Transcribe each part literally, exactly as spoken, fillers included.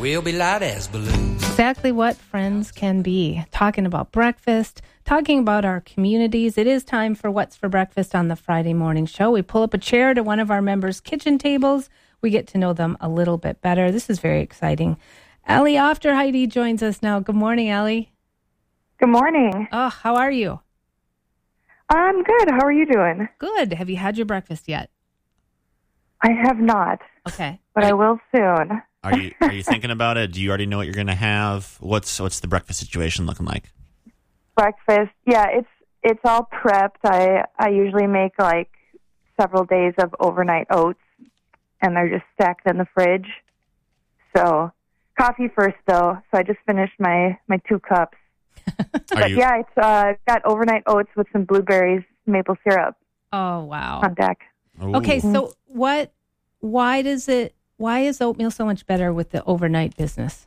we'll be light as balloons. Exactly what friends can be. Talking about breakfast, talking about our communities. It is time for What's for Breakfast on the Friday morning show. We pull up a chair to one of our members' kitchen tables. We get to know them a little bit better. This is very exciting. Allie Ofterheide joins us now. Good morning, Allie. Good morning. Oh, how are you? I'm good. How are you doing? Good. Have you had your breakfast yet? I have not. Okay. But I will soon. Are you are you thinking about it? Do you already know what you're going to have? What's what's the breakfast situation looking like? Breakfast. Yeah, it's it's all prepped. I I usually make like several days of overnight oats, and they're just stacked in the fridge. So coffee first, though. So I just finished my, my two cups. But you... yeah, it's uh, got overnight oats with some blueberries, maple syrup. Oh wow! On deck. Ooh. Okay, so what? Why does it? Why is oatmeal so much better with the overnight business?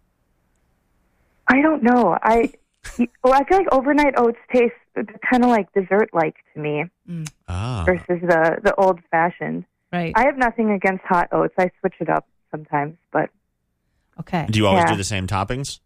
I don't know. I well, I feel like overnight oats taste kind of like dessert-like to me mm. ah. versus the the old-fashioned. Right. I have nothing against hot oats. I switch it up sometimes, but okay. Do you always yeah. do the same toppings?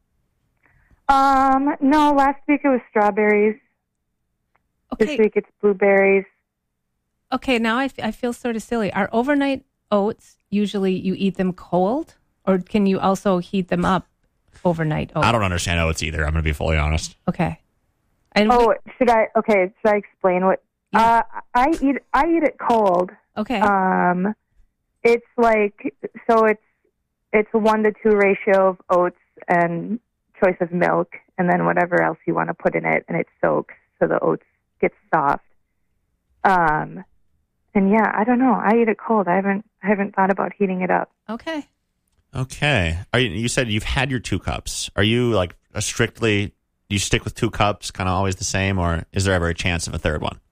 Um, no. Last week it was strawberries. Okay. This week it's blueberries. Okay. Now I, f- I feel sort of silly. Are overnight oats usually you eat them cold, or can you also heat them up overnight oats? I don't understand oats either. I'm going to be fully honest. Okay. And Oh, we, should I? Okay, should I explain what? Yeah. Uh, I eat. I eat it cold. okay. Um, it's like so. It's it's a one to two ratio of oats and choice of milk, and then whatever else you want to put in it, and it soaks so the oats get soft. Um, and yeah, I don't know. I eat it cold. I haven't. I haven't thought about heating it up. okay. Okay. Are you, you said you've had your two cups. Are you like a strictly, do you stick with two cups, kind of always the same, or is there ever a chance of a third one?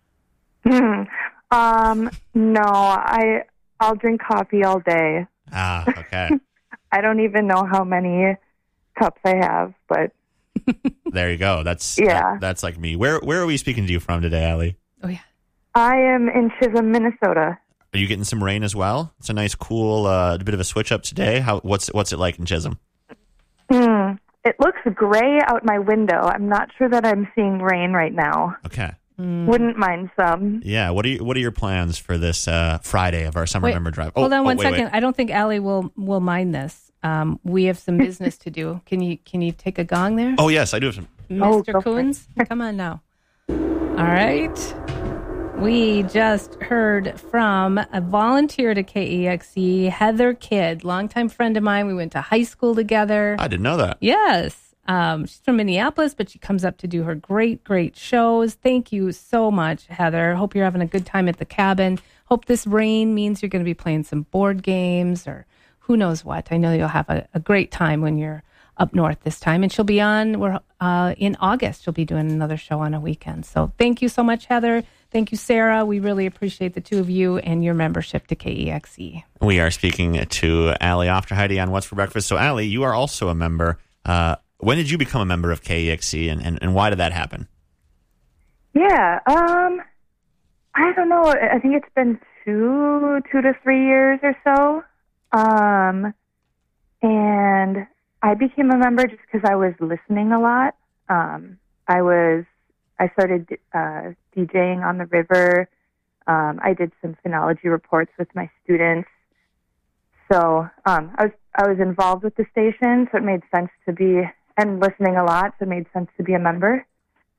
um, no, I I'll drink coffee all day. Ah, okay. I don't even know how many cups I have, but There you go. That's Yeah. that- that's like me. Where where are we speaking to you from today, Allie? Oh yeah. I am in Chisholm, Minnesota. Are you getting some rain as well? It's a nice, cool, uh, bit of a switch up today. How what's what's it like in Chisholm? Hmm. It looks gray out my window. I'm not sure that I'm seeing rain right now. Okay. Wouldn't mind some. Yeah. What are you, what are your plans for this uh, Friday of our summer Wait, member drive? Hold oh, on one oh, wait, second. wait. I don't think Allie will will mind this. Um, we have some business to do. Can you can you take a gong there, Oh yes, I do have some. Oh, Mister go for it. Coons? Come on now. All right. We just heard from a volunteer to K E X E, Heather Kidd, longtime friend of mine. We went to high school together. I didn't know that. Yes. Um, she's from Minneapolis, but she comes up to do her great, great shows. Thank you so much, Heather. Hope you're having a good time at the cabin. Hope this rain means you're going to be playing some board games or who knows what. I know you'll have a, a great time when you're up north this time. And she'll be on, we're uh, in August, she'll be doing another show on a weekend. So thank you so much, Heather. Thank you, Sarah. We really appreciate the two of you and your membership to K E X E. We are speaking to Allie Ofterheide on What's for Breakfast. So, Allie, you are also a member. Uh, when did you become a member of K E X E, and, and, and why did that happen? Yeah. Um. I don't know. I think it's been two, two to three years or so. Um. And I became a member just because I was listening a lot. Um. I was. I started uh, DJing on the river. Um, I did some phenology reports with my students. So um, I was I was involved with the station, so it made sense to be, and listening a lot, so it made sense to be a member.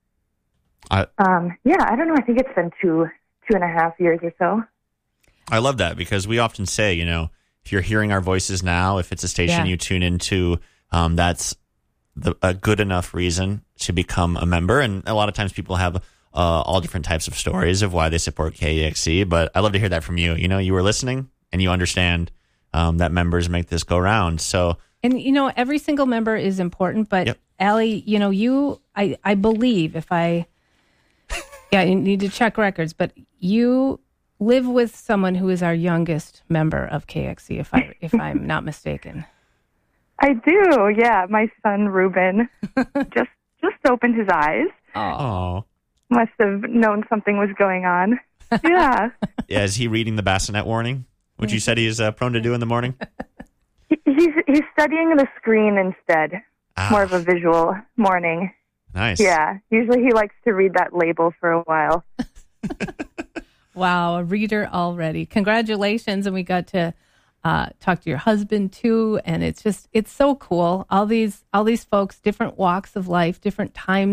I, Um, yeah, I don't know. I think it's been two two and a half years or so. I love that because we often say, you know, if you're hearing our voices now, if it's a station Yeah. you tune into, um, that's the, a good enough reason to become a member. And a lot of times people have uh, all different types of stories of why they support K E X E. But I love to hear that from you. You know, you were listening and you understand um, that members make this go round. So, And, you know, every single member is important, but Yep. Allie, you know, you, I, I believe if I, yeah, you need to check records, but you live with someone who is our youngest member of K X E, if I, if I'm not mistaken. I do. Yeah, my son Ruben just just opened his eyes. oh, Must have known something was going on. Yeah. yeah, is he reading the bassinet warning, which you said he is uh, prone to do in the morning? He, he He's he's studying the screen instead. Ah. More of a visual morning. Nice. Yeah. Usually he likes to read that label for a while. Wow, a reader already. Congratulations. And we got to uh, talk to your husband too. And it's just, it's so cool. All these, all these folks, different walks of life, different times